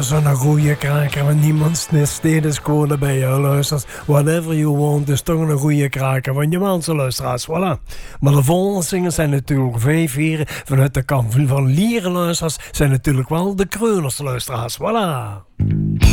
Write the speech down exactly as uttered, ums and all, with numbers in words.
zo'n goede kraker. Want niemand steeds is gewoon bij je luistert. Whatever you want is toch een goede kraker. Want je mensen luisteraars, voilà. Maar de volgende zingers zijn natuurlijk vijf hier. Vanuit de kant van Lieren luisteraars zijn natuurlijk wel de Kreuners luisteraars. Voilà.